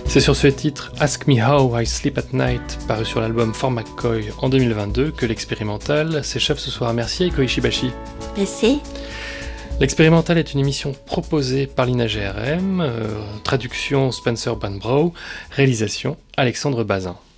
C'est sur ce titre Ask Me How I Sleep at Night, paru sur l'album For McCoy en 2022, que l'expérimental s'échappe ce soir. Merci Eiko Ishibashi. Merci. L'expérimental est une émission proposée par l'INA-GRM, traduction Spencer Banbrough, réalisation Alexandre Bazin.